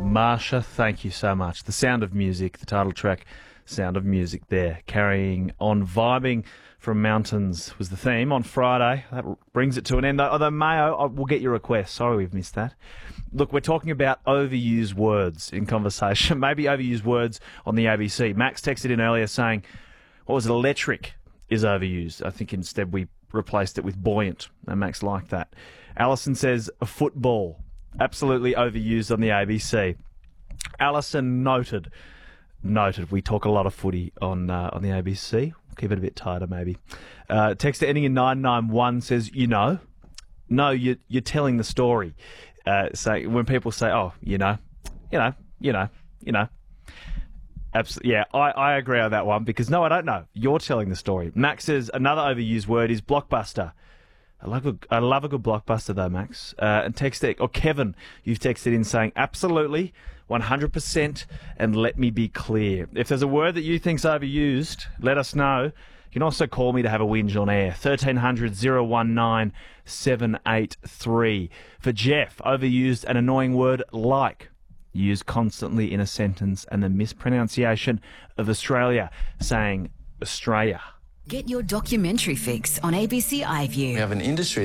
Marsha, thank you so much. The Sound of Music, the title track, Sound of Music there. Carrying on, vibing from mountains was the theme on Friday. That brings it to an end. Although, Mayo, we'll get your request. Sorry we've missed that. Look, we're talking about overused words in conversation. Maybe overused words on the ABC. Max texted in earlier saying, what was it, electric is overused. I think instead we replaced it with buoyant, and Max liked that. Alison says, a football. Absolutely overused on the ABC. Alison noted. We talk a lot of footy on the ABC. Keep it a bit tighter, maybe. Texter ending in 991 says, No, you're telling the story. So when people say, oh, you know. Absolutely, yeah, I agree on that one because, no, I don't know. You're telling the story. Max says another overused word is blockbuster. I love a good blockbuster, though, Max. And Kevin, you've texted in saying, absolutely, 100%, and let me be clear. If there's a word that you think's overused, let us know. You can also call me to have a whinge on air. 1300 019 783. For Jeff, overused an annoying word like, used constantly in a sentence, and the mispronunciation of Australia, saying Australia. Get your documentary fix on ABC iView. We have an industry